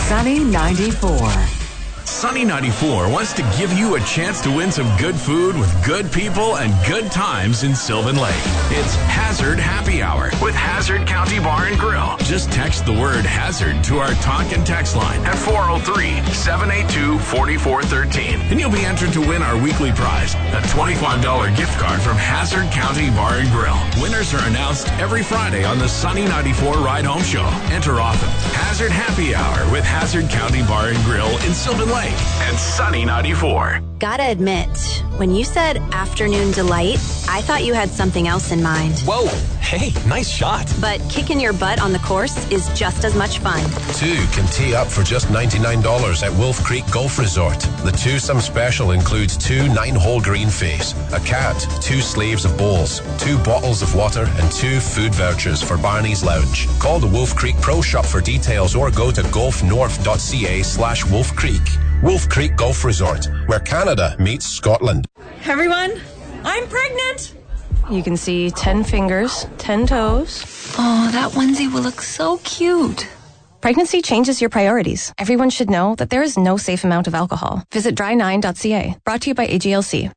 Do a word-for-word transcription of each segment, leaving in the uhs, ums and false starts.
Sunny ninety-four. Sunny ninety-four wants to give you a chance to win some good food with good people and good times in Sylvan Lake. It's Hazard Happy Hour with Hazard County Bar and Grill. Just text the word Hazard to our talk and text line at four oh three, seven eight two, four four one three, and you'll be entered to win our weekly prize, a twenty-five dollars gift card from Hazard County Bar and Grill. Winners are announced every Friday on the Sunny ninety-four Ride Home Show. Enter often. Hazard Happy Hour with Hazard County Bar and Grill in Sylvan Lake and Sunny ninety-four. Gotta admit, when you said afternoon delight, I thought you had something else in mind. Whoa, hey, nice shot. But kicking your butt on the course is just as much fun. Two can tee up for just ninety-nine dollars at Wolf Creek Golf Resort. The twosome special includes two nine-hole green fees, a cat, two sleeves of bowls, two bottles of water, and two food vouchers for Barney's Lounge. Call the Wolf Creek Pro Shop for details or go to golfnorth.ca slash Wolf Creek. Wolf Creek Golf Resort, where Canada meets Scotland. Everyone, I'm pregnant. You can see ten fingers, ten toes. Oh, that onesie will look so cute. Pregnancy changes your priorities. Everyone should know that there is no safe amount of alcohol. Visit dry nine dot c a. Brought to you by A G L C.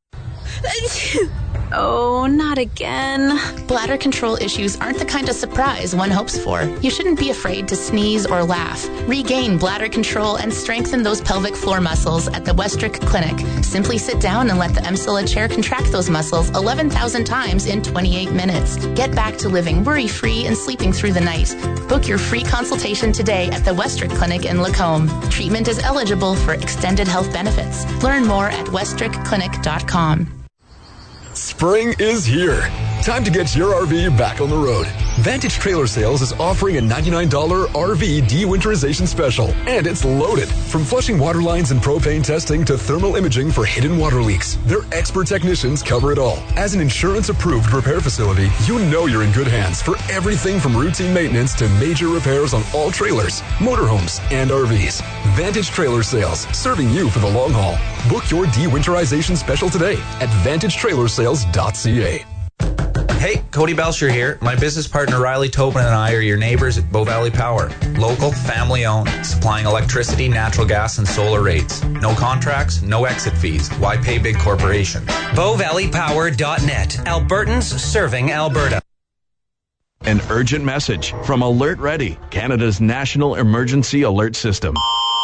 Oh, not again. Bladder control issues aren't the kind of surprise one hopes for. You shouldn't be afraid to sneeze or laugh. Regain bladder control and strengthen those pelvic floor muscles at the Westrick Clinic. Simply sit down and let the Emsilla chair contract those muscles eleven thousand times in twenty-eight minutes. Get back to living worry-free and sleeping through the night. Book your free consultation today at the Westrick Clinic in Lacombe. Treatment is eligible for extended health benefits. Learn more at westrick clinic dot com. Spring is here. Time to get your R V back on the road. Vantage Trailer Sales is offering a ninety-nine dollars R V de-winterization special, and it's loaded. From flushing water lines and propane testing to thermal imaging for hidden water leaks, their expert technicians cover it all. As an insurance-approved repair facility, you know you're in good hands for everything from routine maintenance to major repairs on all trailers, motorhomes, and R Vs. Vantage Trailer Sales, serving you for the long haul. Book your de-winterization special today at vantage trailer sales dot c a. Hey, Cody Belcher here. My business partner Riley Tobin and I are your neighbors at Bow Valley Power. Local, family-owned, supplying electricity, natural gas, and solar rates. No contracts, no exit fees. Why pay big corporations? bow valley power dot net. Albertans serving Alberta. An urgent message from Alert Ready, Canada's national emergency alert system.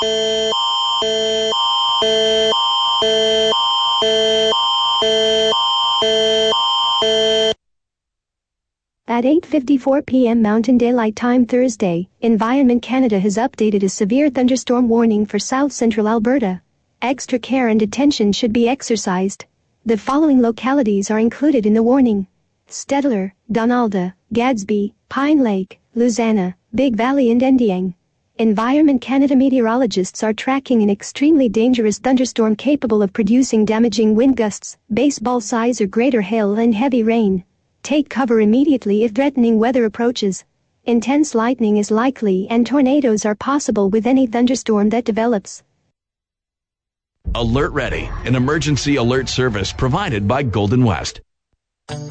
At eight fifty-four p.m. Mountain Daylight Time Thursday, Environment Canada has updated a severe thunderstorm warning for south central Alberta. Extra care and attention should be exercised. The following localities are included in the warning: Stettler, Donalda, Gadsby, Pine Lake, Luzana, Big Valley and Endiang. Environment Canada meteorologists are tracking an extremely dangerous thunderstorm capable of producing damaging wind gusts, baseball size or greater hail and heavy rain. Take cover immediately if threatening weather approaches. Intense lightning is likely and tornadoes are possible with any thunderstorm that develops. Alert Ready, an emergency alert service provided by Golden West.